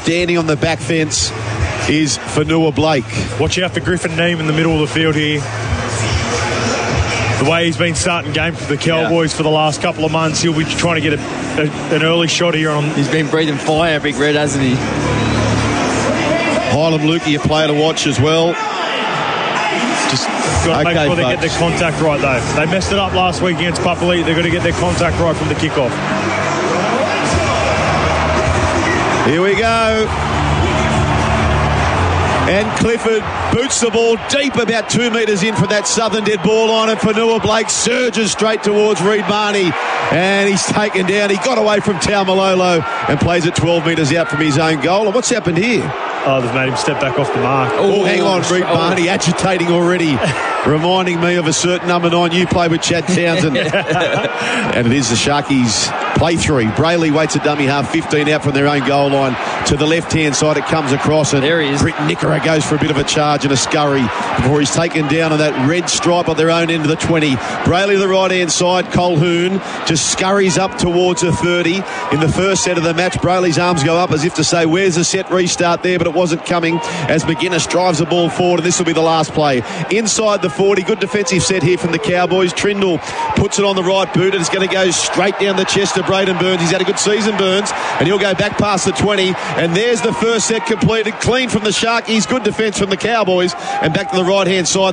standing on the back fence is Fanua Blake. Watch out for Griffin Neem in the middle of the field here. The way he's been starting game for the Cowboys for the last couple of months, he'll be trying to get an early shot here on. He's been breathing fire, Big Red, hasn't he? Hylam Lukey, a player to watch as well. Just got to make sure they get their contact right, though. They messed it up last week against Papali'i. They've got to get their contact right from the kickoff. Here we go. And Clifford boots the ball deep, about 2 metres in from that southern dead ball line, and Fanua Blake surges straight towards Reid Marnie, and he's taken down. He got away from Taumalolo and plays it 12 metres out from his own goal. And what's happened here? Oh, they've made him step back off the mark. Oh, hang on, Reid Marnie agitating already, reminding me of a certain number 9 you play with, Chad Townsend. And it is the Sharkies play three. Brayley waits a dummy half, 15 out from their own goal line. To the left-hand side it comes across, and there he is. Britt Nickera goes for a bit of a charge and a scurry before he's taken down on that red stripe on their own end of the 20. Brayley the right-hand side, Colquhoun just scurries up towards the 30. In the first set of the match, Brayley's arms go up as if to say, where's the set restart there? But it wasn't coming as McGuinness drives the ball forward, and this will be the last play. Inside the 40, good defensive set here from the Cowboys. Trindle puts it on the right boot, and it's going to go straight down the chest of Braden Burns. He's had a good season, Burns, and he'll go back past the 20, and there's the first set completed, clean from the Sharkies, good defence from the Cowboys, and back to the right-hand side.